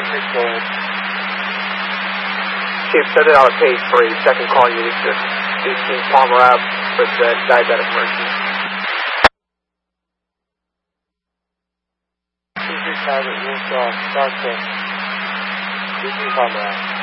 Go ahead. Chief, set it out at page 3. Second call you to 18 Palmer Ave with diabetic emergency. Private Wolf Dog, Dark 18 Palmer Ave.